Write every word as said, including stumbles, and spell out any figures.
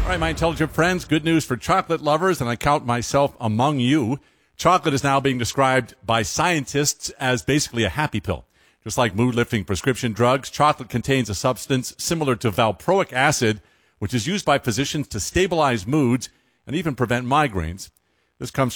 All right, my intelligent friends, good news for chocolate lovers, and I count myself among you. Chocolate is now being described by scientists as basically a happy pill. Just like mood-lifting prescription drugs, chocolate contains a substance similar to valproic acid, which is used by physicians to stabilize moods and even prevent migraines. This comes